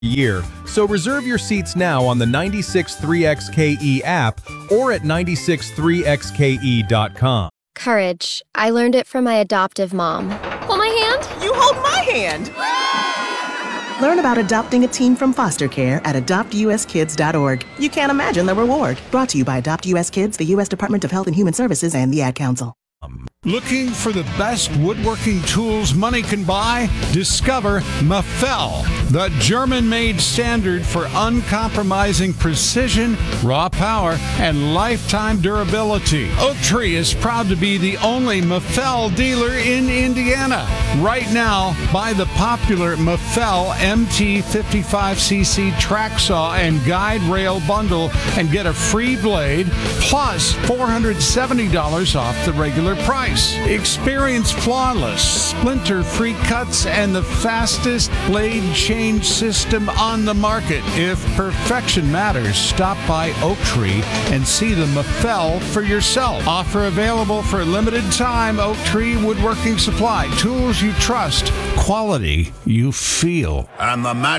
year. So reserve your seats now on the 96.3XKE app or at 96.3XKE.com. Courage. I learned it from my adoptive mom. Hold my hand. You hold my hand. Learn about adopting a teen from foster care at adoptuskids.org. You can't imagine the reward. Brought to you by Adopt US Kids, the U.S. Department of Health and Human Services, and the Ad Council. Looking for the best woodworking tools money can buy? Discover Mafell, the German-made standard for uncompromising precision, raw power, and lifetime durability. Oak Tree is proud to be the only Mafell dealer in Indiana. Right now, buy the popular Mafell MT55cc track saw and guide rail bundle and get a free blade plus $470 off the regular price. Experience flawless, splinter-free cuts and the fastest blade change system on the market. If perfection matters, stop by Oak Tree and see the Mafell for yourself. Offer available for a limited time. Oak Tree Woodworking Supply. Tools you trust, quality you feel. And the match